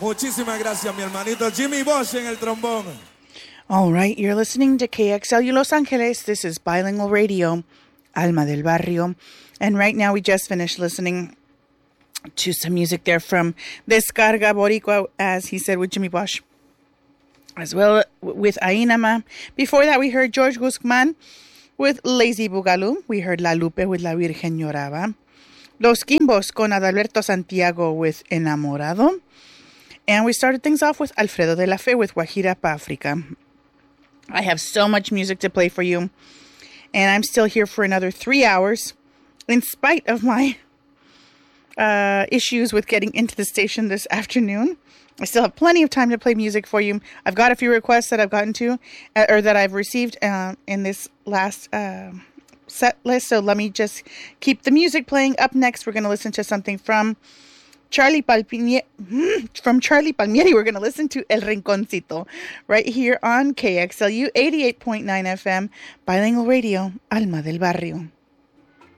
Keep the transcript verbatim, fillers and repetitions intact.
Muchísimas gracias, mi hermanito Jimmy Bosch en el trombón. All right, you're listening to K X L U Los Angeles. This is Bilingual Radio, Alma del Barrio. And right now we just finished listening to some music there from Descarga Boricua, as he said, with Jimmy Bosch, as well with Ainama. Before that, we heard George Guzman with Lazy Boogaloo. We heard La Lupe with La Virgen Lloraba. Los Quimbos con Adalberto Santiago with Enamorado. And we started things off with Alfredo de la Fe with Guajira Pa' Africa. I have so much music to play for you, and I'm still here for another three hours, in spite of my uh, issues with getting into the station this afternoon. I still have plenty of time to play music for you. I've got a few requests that I've gotten to, uh, or that I've received uh, in this last uh, set list, so let me just keep the music playing. Up next, we're going to listen to something from Charlie Palmieri, from Charlie Palmieri. We're going to listen to El Rinconcito right here on K X L U eighty-eight point nine F M, Bilingual Radio, Alma del Barrio.